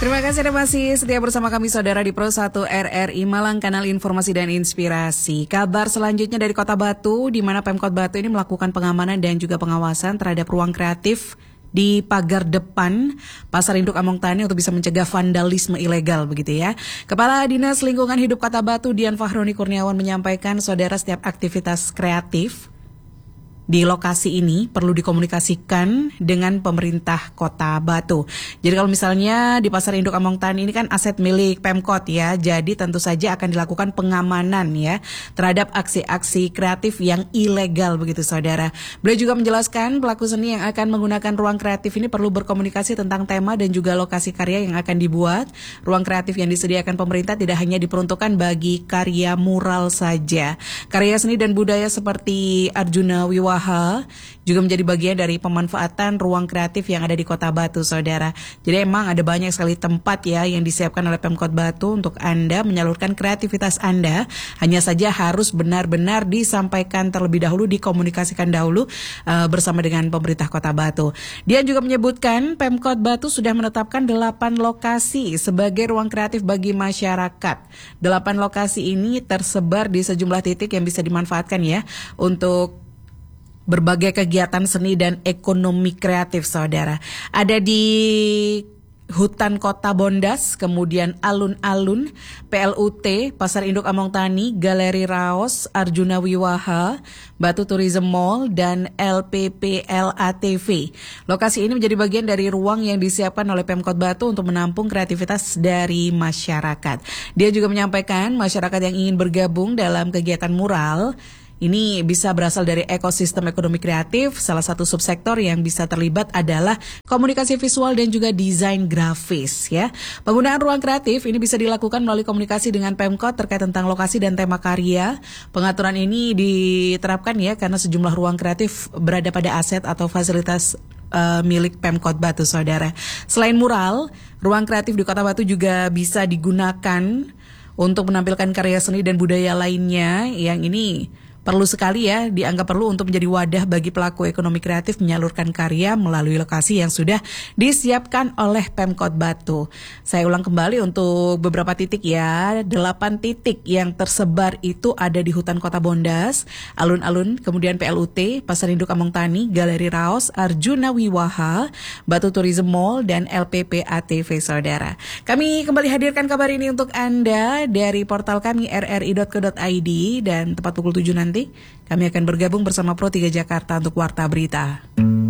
Terima kasih Anda masih setia bersama kami saudara di Pro 1 RRI Malang, kanal informasi dan inspirasi. Kabar selanjutnya dari Kota Batu, di mana Pemkot Batu ini melakukan pengamanan dan juga pengawasan terhadap ruang kreatif di pagar depan Pasar Induk Among Tani untuk bisa mencegah vandalisme ilegal begitu ya. Kepala Dinas Lingkungan Hidup Kota Batu Dian Fahroni Kurniawan menyampaikan saudara setiap aktivitas kreatif di lokasi ini perlu dikomunikasikan dengan pemerintah Kota Batu. Jadi kalau misalnya di Pasar Induk Among Tani ini kan aset milik Pemkot ya, jadi tentu saja akan dilakukan pengamanan ya terhadap aksi-aksi kreatif yang ilegal begitu saudara. Beliau juga menjelaskan pelaku seni yang akan menggunakan ruang kreatif ini perlu berkomunikasi tentang tema dan juga lokasi karya yang akan dibuat. Ruang kreatif yang disediakan pemerintah tidak hanya diperuntukkan bagi karya mural saja. Karya seni dan budaya seperti Arjuna Wiwaha juga menjadi bagian dari pemanfaatan ruang kreatif yang ada di Kota Batu, saudara. Jadi emang ada banyak sekali tempat ya yang disiapkan oleh Pemkot Batu untuk Anda menyalurkan kreativitas Anda. Hanya saja harus benar-benar disampaikan terlebih dahulu, dikomunikasikan dahulu bersama dengan pemerintah Kota Batu. Dia juga menyebutkan Pemkot Batu sudah menetapkan 8 lokasi sebagai ruang kreatif bagi masyarakat. 8 lokasi ini tersebar di sejumlah titik yang bisa dimanfaatkan ya untuk berbagai kegiatan seni dan ekonomi kreatif, saudara. Ada di Hutan Kota Bondas, kemudian Alun-Alun, PLUT, Pasar Induk Among Tani, Galeri Raos, Arjuna Wiwaha, Batu Tourism Mall, dan LPPLATV. Lokasi ini menjadi bagian dari ruang yang disiapkan oleh Pemkot Batu untuk menampung kreativitas dari masyarakat. Dia juga menyampaikan masyarakat yang ingin bergabung dalam kegiatan mural ini bisa berasal dari ekosistem ekonomi kreatif. Salah satu subsektor yang bisa terlibat adalah komunikasi visual dan juga desain grafis ya. Penggunaan ruang kreatif ini bisa dilakukan melalui komunikasi dengan Pemkot terkait tentang lokasi dan tema karya. Pengaturan ini diterapkan ya karena sejumlah ruang kreatif berada pada aset atau fasilitas milik Pemkot Batu, saudara. Selain mural, ruang kreatif di Kota Batu juga bisa digunakan untuk menampilkan karya seni dan budaya lainnya yang ini perlu sekali ya, dianggap perlu untuk menjadi wadah bagi pelaku ekonomi kreatif menyalurkan karya melalui lokasi yang sudah disiapkan oleh Pemkot Batu. Saya ulang kembali untuk beberapa titik ya, 8 titik yang tersebar itu ada di Hutan Kota Bondas, Alun-Alun, kemudian PLUT, Pasar Induk Among Tani, Galeri Raos, Arjuna Wiwaha, Batu Tourism Mall, dan LPPATV, saudara. Kami kembali hadirkan kabar ini untuk Anda dari portal kami rri.co.id dan tepat pukul 7 nanti kami akan bergabung bersama Pro 3 Jakarta untuk Warta Berita.